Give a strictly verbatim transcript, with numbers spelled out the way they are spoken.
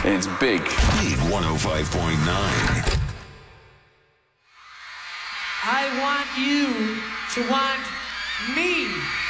It's big. Big one oh five point nine. I want you to want me.